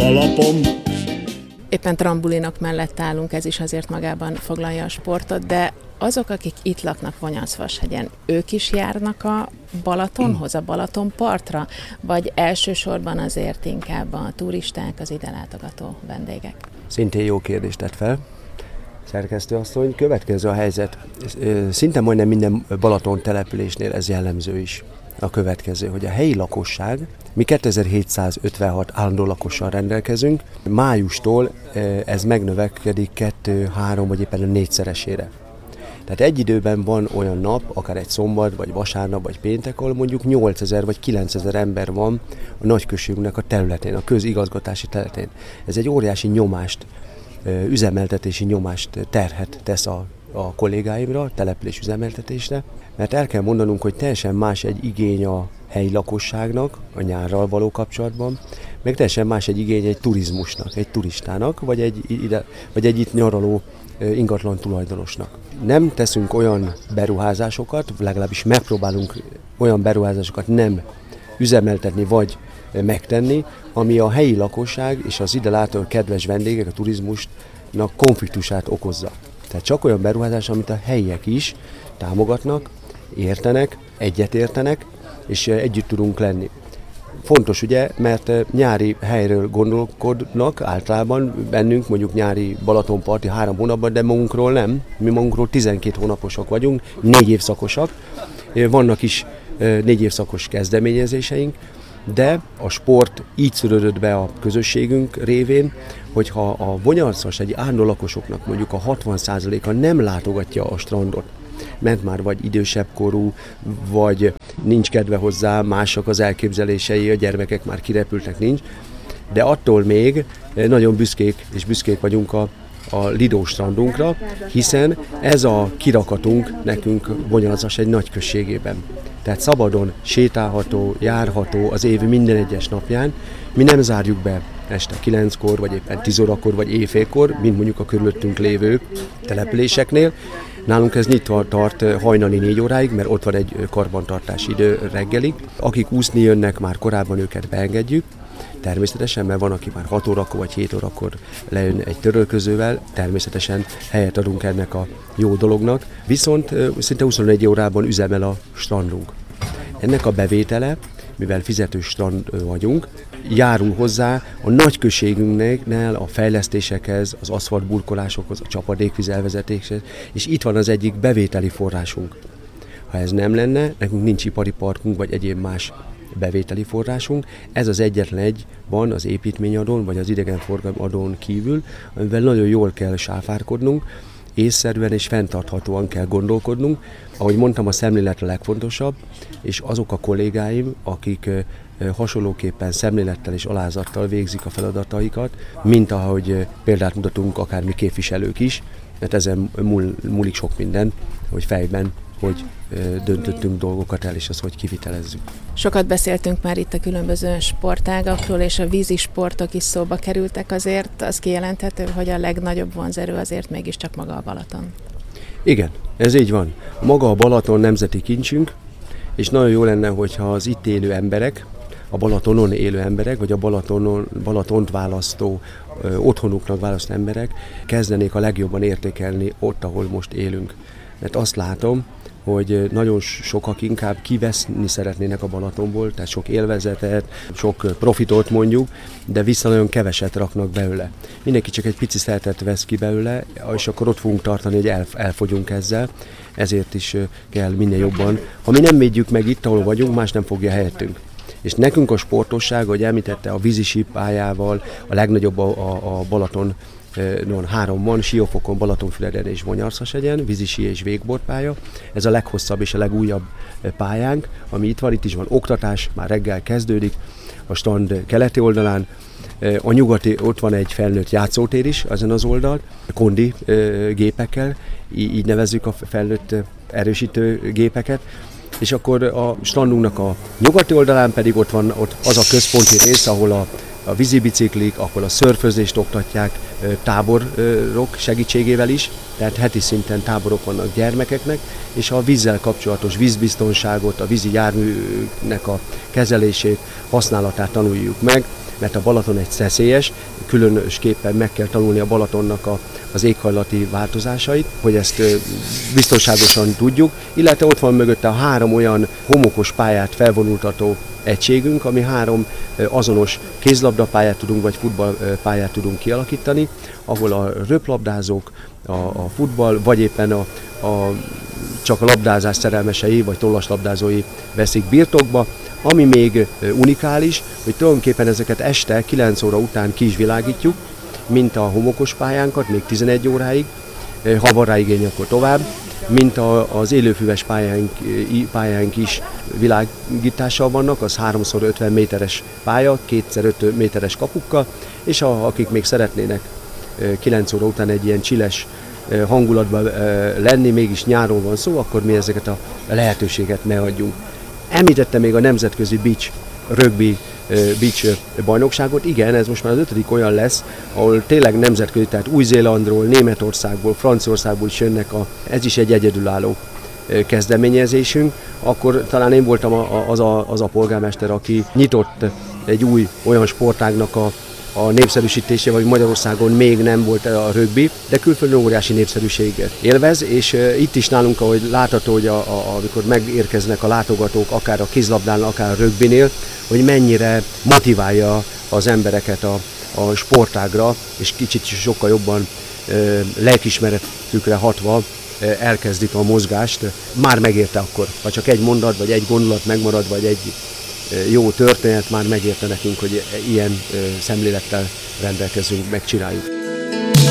alapom. Éppen trambulinok mellett állunk, ez is azért magában foglalja a sportot, de azok, akik itt laknak Vonyarszvashegyen, ők is járnak a Balatonhoz, a Balatonpartra, vagy elsősorban azért inkább a turisták, az ide látogató vendégek? Szintén jó kérdést tett fel, szerkesztőasszony. Következő a helyzet. Szinte majdnem minden Balaton településnél ez jellemző is. A következő, hogy a helyi lakosság, mi 2756 állandó lakossal rendelkezünk, májustól ez megnövekedik 2-3 vagy éppen a 4-szeresére. Tehát egy időben van olyan nap, akár egy szombat, vagy vasárnap, vagy péntek, ahol mondjuk 8000 vagy 9000 ember van a nagyközségünknek a területén, a közigazgatási területén. Ez egy óriási nyomást, üzemeltetési nyomást terhet tesz a kollégáimra, település üzemeltetésre, mert el kell mondanunk, hogy teljesen más egy igény a helyi lakosságnak, a nyárral való kapcsolatban, meg teljesen más egy igény egy turizmusnak, egy turistának, vagy egy itt nyaraló ingatlan tulajdonosnak. Nem teszünk olyan beruházásokat, legalábbis megpróbálunk olyan beruházásokat nem üzemeltetni vagy megtenni, ami a helyi lakosság és az ide látó kedves vendégek, a turizmusnak konfliktusát okozza. Tehát csak olyan beruházás, amit a helyiek is támogatnak, értenek, egyetértenek, és együtt tudunk lenni. Fontos ugye, mert nyári helyről gondolkodnak általában bennünk, mondjuk nyári Balatonparti 3 hónapban, de magunkról nem. Mi magunkról 12 hónaposok vagyunk, 4 évszakosak. Vannak is 4 évszakos kezdeményezéseink, de a sport így szülődött be a közösségünk révén, hogyha a Vonyarszvashegyi állandó lakosoknak mondjuk a 60%-a nem látogatja a strandot, mert már vagy idősebb korú, vagy nincs kedve hozzá, mások az elképzelései, a gyermekek már kirepültek, nincs, de attól még nagyon büszkék vagyunk a Lido strandunkra, hiszen ez a kirakatunk nekünk Vonyarszvashegy nagyközségében. Tehát szabadon sétálható, járható az év minden egyes napján. Mi nem zárjuk be este 9-kor, vagy éppen 10 órakor, vagy éjfélkor, mint mondjuk a körülöttünk lévő településeknél. Nálunk ez nyitva tart hajnali 4 óráig, mert ott van egy karbantartási idő reggelig. Akik úszni jönnek, már korábban őket beengedjük. Természetesen, mert van, aki már 6 órakor vagy 7 órakor lejön egy törölközővel, természetesen helyet adunk ennek a jó dolognak, viszont szinte 21 órában üzemel a strandunk. Ennek a bevétele, mivel fizetős strand vagyunk, járul hozzá a nagyközségünknél a fejlesztésekhez, az aszfaltburkolásokhoz, a csapadékvíz elvezetéshez, és itt van az egyik bevételi forrásunk. Ha ez nem lenne, nekünk nincs ipari parkunk, vagy egyéb más bevételi forrásunk. Ez az egyetlen egy van az építményadón, vagy az idegenforgalmi adón kívül, amivel nagyon jól kell sáfárkodnunk, észszerűen és fenntarthatóan kell gondolkodnunk. Ahogy mondtam, a szemlélet a legfontosabb, és azok a kollégáim, akik hasonlóképpen szemlélettel és alázattal végzik a feladataikat, mint ahogy példát mutatunk akár mi képviselők is, mert ezen múlik sok minden, hogy fejben hogy döntöttünk dolgokat el, és azt hogy kivitelezzük. Sokat beszéltünk már itt a különböző sportágakról, és a vízi sportok is szóba kerültek, azért az kijelenthető, hogy a legnagyobb vonzerő azért mégiscsak maga a Balaton. Igen, ez így van. Maga a Balaton nemzeti kincsünk, és nagyon jó lenne, hogyha az itt élő emberek, a Balatonon élő emberek, vagy a Balatont választó, otthonuknak választó emberek kezdenék a legjobban értékelni ott, ahol most élünk. Mert azt látom, hogy nagyon sokak inkább kiveszni szeretnének a Balatonból, tehát sok élvezetet, sok profitot mondjuk, de vissza nagyon keveset raknak belőle. Mindenki csak egy pici szeretet vesz ki belőle, és akkor ott fogunk tartani, hogy elfogyunk ezzel, ezért is kell minél jobban. Ha mi nem védjük meg itt, ahol vagyunk, más nem fogja helyettünk. És nekünk a sportosság, ahogy említette, a vízisípályával, a legnagyobb a Balaton, 3 van, Siófokon, Balatonfüreden és Vonyarszvashegyen, vízisi és végbortpálya. Ez a leghosszabb és a legújabb pályánk, ami itt van, itt is van oktatás, már reggel kezdődik, a strand keleti oldalán, a nyugati, ott van egy felnőtt játszótér is ezen az oldalt, kondi gépekkel, így nevezzük a felnőtt erősítő gépeket, és akkor a strandunknak a nyugati oldalán pedig ott van az a központi rész, ahol a vízibiciklik, ahol a szörfözést oktatják táborok segítségével is, tehát heti szinten táborok vannak gyermekeknek, és a vízzel kapcsolatos vízbiztonságot, a vízi járműnek a kezelését, használatát tanuljuk meg. mert a Balaton egy szeszélyes, különösképpen meg kell tanulni a Balatonnak az éghajlati változásait, hogy ezt biztonságosan tudjuk, illetve ott van mögötte a 3 olyan homokos pályát felvonultató egységünk, ami 3 azonos kézlabdapályát tudunk, vagy futballpályát tudunk kialakítani, ahol a röplabdázók, a futball, vagy éppen csak a labdázás szerelmesei, vagy tollaslabdázói veszik birtokba, ami még unikális, hogy tulajdonképpen ezeket este 9 óra után ki is világítjuk, mint a homokos pályánkat, még 11 óráig, ha van rá igény, akkor tovább, mint az élőfüves pályánk is világítással vannak, az 3x50 méteres pálya, 2x5 méteres kapukkal, és akik még szeretnének 9 óra után egy ilyen csiles hangulatban lenni, mégis nyáron van szó, akkor mi ezeket a lehetőséget ne adjunk. Említette még a nemzetközi rögbi beach bajnokságot. Igen, ez most már az 5. olyan lesz, ahol tényleg nemzetközi, tehát Új-Zélandról, Németországból, Franciaországból is jönnek, ez is egy egyedülálló kezdeményezésünk. Akkor talán én voltam az a polgármester, aki nyitott egy új olyan sportágnak a népszerűsítése, vagy Magyarországon még nem volt a rögbi, de külföldön óriási népszerűséget élvez, és itt is nálunk, ahogy látható, hogy amikor megérkeznek a látogatók, akár a kézlabdánál, akár a rögbinél, hogy mennyire motiválja az embereket a sportágra, és kicsit sokkal jobban lelkiismeretükre hatva elkezdik a mozgást. Már megérte akkor, ha csak egy mondat, vagy egy gondolat megmarad, vagy egy jó történet, már megérte nekünk, hogy ilyen szemlélettel rendelkezünk, megcsináljuk.